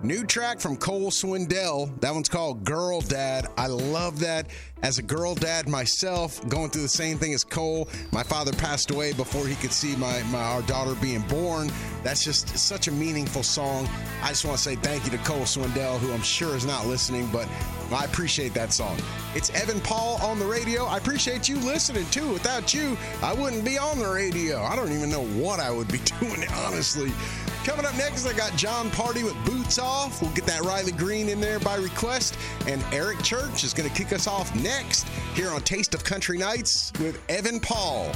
New track from Cole Swindell. That one's called Girl Dad. I love that. As a girl dad myself, going through the same thing as Cole. My father passed away before he could see our daughter being born. That's just such a meaningful song. I just want to say thank you to Cole Swindell, who I'm sure is not listening, but I appreciate that song. It's Evan Paul on the radio. I appreciate you listening, too. Without you, I wouldn't be on the radio. I don't even know what I would be doing, honestly. Coming up next, I got John Party with Boots Off. We'll get that Riley Green in there by request. And Eric Church is going to kick us off next here on Taste of Country Nights with Evan Paul.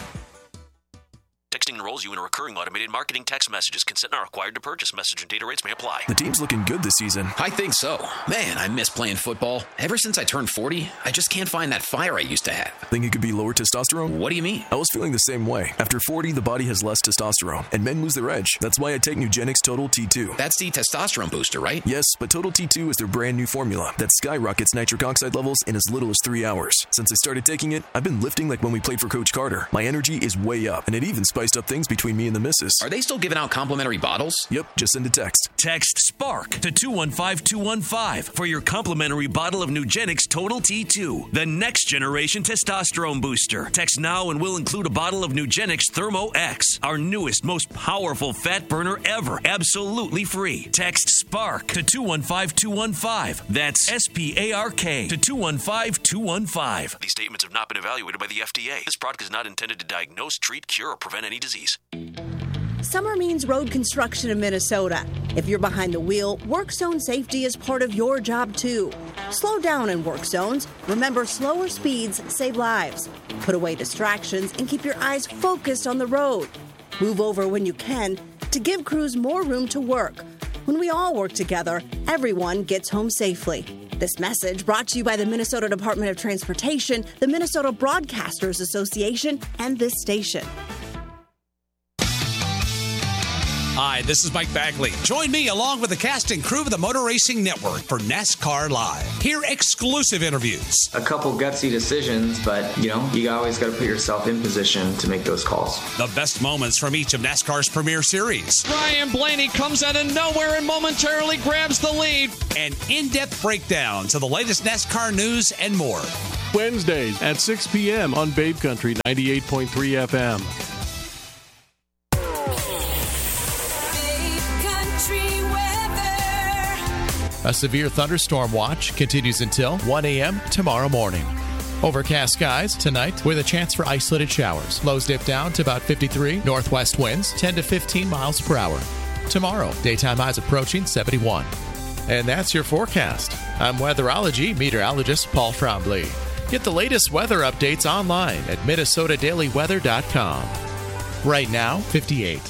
Texting enrolls you in a recurring automated marketing text messages. Consent not required to purchase. Message and data rates may apply. The team's looking good this season. I think so. Man, I miss playing football. Ever since I turned 40, I just can't find that fire I used to have. Think it could be lower testosterone? What do you mean? I was feeling the same way. After 40, the body has less testosterone, and men lose their edge. That's why I take Nugenix Total T2. That's the testosterone booster, right? Yes, but Total T2 is their brand new formula that skyrockets nitric oxide levels in as little as 3 hours. Since I started taking it, I've been lifting like when we played for Coach Carter. My energy is way up, and it even spiced up things between me and the missus. Are they still giving out complimentary bottles? Yep, just send a text. Text SPARK to 215-215 for your complimentary bottle of Nugenix Total T2, the next generation testosterone booster. Text now and we'll include a bottle of Nugenix Thermo X, our newest, most powerful fat burner ever, absolutely free. Text SPARK to 215-215. That's SPARK to 215-215. These statements have not been evaluated by the FDA. This product is not intended to diagnose, treat, cure, or prevent any disease. Summer means road construction in Minnesota. If you're behind the wheel, work zone safety is part of your job too. Slow down in work zones. Remember, slower speeds save lives. Put away distractions and keep your eyes focused on the road. Move over when you can to give crews more room to work. When we all work together, everyone gets home safely. This message brought to you by the Minnesota Department of Transportation, the Minnesota Broadcasters Association, and this station. Hi, this is Mike Bagley. Join me along with the cast and crew of the Motor Racing Network for NASCAR Live. Hear exclusive interviews. A couple gutsy decisions, but, you always got to put yourself in position to make those calls. The best moments from each of NASCAR's premier series. Ryan Blaney comes out of nowhere and momentarily grabs the lead. And in-depth breakdowns of the latest NASCAR news and more. Wednesdays at 6 p.m. on Babe Country 98.3 FM. A severe thunderstorm watch continues until 1 a.m. tomorrow morning. Overcast skies tonight with a chance for isolated showers. Lows dip down to about 53. Northwest winds 10 to 15 miles per hour. Tomorrow, daytime highs approaching 71. And that's your forecast. I'm weatherology meteorologist Paul Trombley. Get the latest weather updates online at minnesotadailyweather.com. Right now, 58.